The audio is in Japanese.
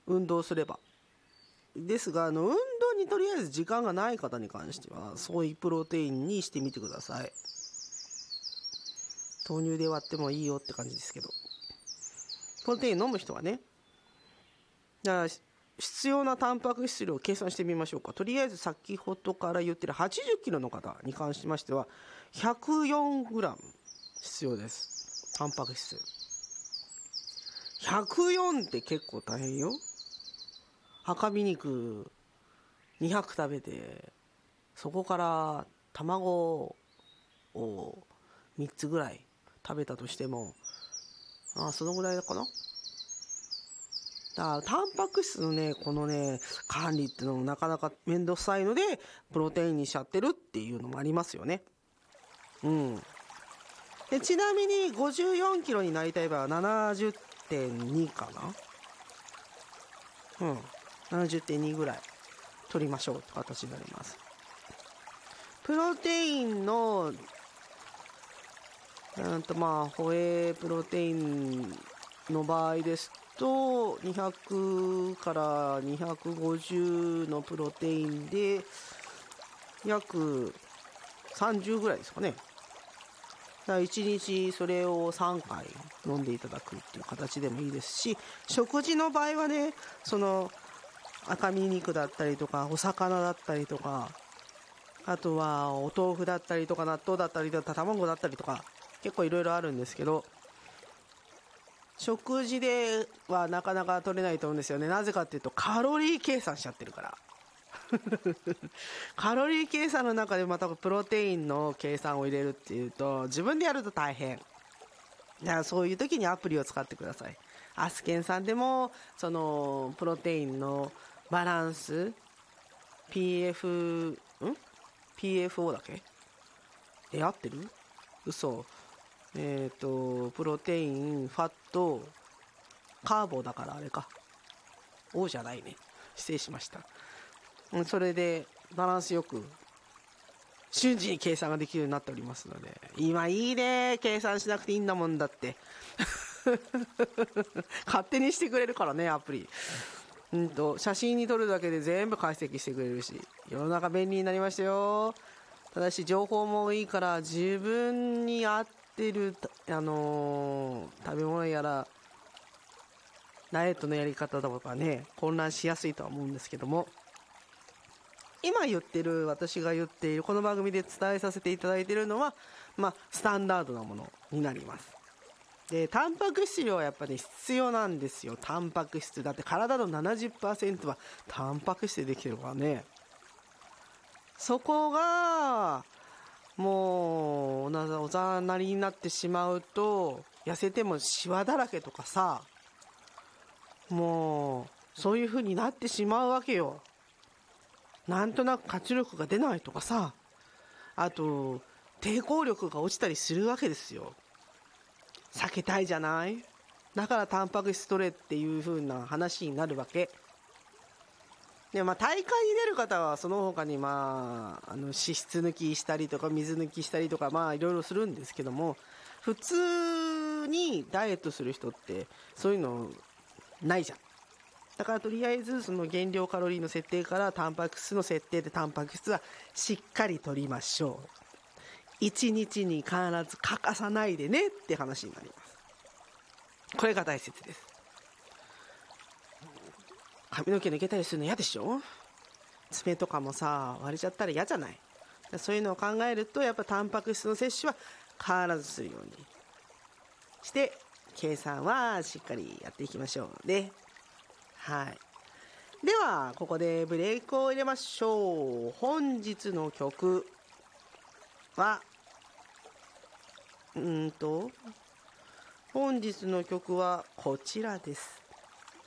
運動すれば。ですが運動にとりあえず時間がない方に関してはソイプロテインにしてみてください。豆乳で割ってもいいよって感じですけど、プロテイン飲む人はね、だから必要なタンパク質量を計算してみましょうか。とりあえず先ほどから言ってる80キロの方に関しましては104グラム必要です。タンパク質104って結構大変よ。赤身肉200食べて、そこから卵を3つぐらい食べたとしても、そのぐらいかな。だからタンパク質のねこのね管理っていうのもなかなか面倒くさいのでプロテインにしちゃってるっていうのもありますよね。でちなみに54キロになりたい場合は 70.2 かな。70.2 ぐらい取りましょうって形になります。プロテインのホエイプロテインの場合ですと200から250のプロテインで約30ぐらいですかね。だから1日それを3回飲んでいただくっていう形でもいいですし、食事の場合はね、その赤身肉だったりとかお魚だったりとか、あとはお豆腐だったりとか納豆だったりとか卵だったりとか結構いろいろあるんですけど、食事ではなかなか取れないと思うんですよね。なぜかっていうとカロリー計算しちゃってるからカロリー計算の中でまたプロテインの計算を入れるっていうと自分でやると大変だから、そういう時にアプリを使ってください。アスケンさんでもそのプロテインのバランス PFO だっけ合ってる？嘘。プロテイン、ファット、カーボだからあれか。O じゃないね。失礼しました。それでバランスよく瞬時に計算ができるようになっておりますので、今いいね。計算しなくていいんだもんだって勝手にしてくれるからね、アプリ。写真に撮るだけで全部解析してくれるし、世の中便利になりましたよ。ただし情報もいいから自分に合ってる、食べ物やらダイエットのやり方とかね、混乱しやすいとは思うんですけども、今私が言っているこの番組で伝えさせていただいているのはスタンダードなものになります。でタンパク質量はやっぱり必要なんですよ。タンパク質だって体の 70% はタンパク質でできてるからね。そこがもうおざなりになってしまうと痩せてもシワだらけとかさ、もうそういう風になってしまうわけよ。なんとなく活力が出ないとかさ、あと抵抗力が落ちたりするわけですよ。避けたいじゃない。だからタンパク質取れっていう風な話になるわけで、大会に出る方はその他に脂質抜きしたりとか水抜きしたりとかいろいろするんですけども、普通にダイエットする人ってそういうのないじゃん。だからとりあえずその減量カロリーの設定からタンパク質の設定でタンパク質はしっかり取りましょう。1日に必ず欠かさないでねって話になります。これが大切です。髪の毛抜けたりするの嫌でしょ。爪とかもさ割れちゃったら嫌じゃない。そういうのを考えるとやっぱタンパク質の摂取は必ずするようにして計算はしっかりやっていきましょうね。はい。ではここでブレイクを入れましょう。本日の曲は本日の曲はこちらです。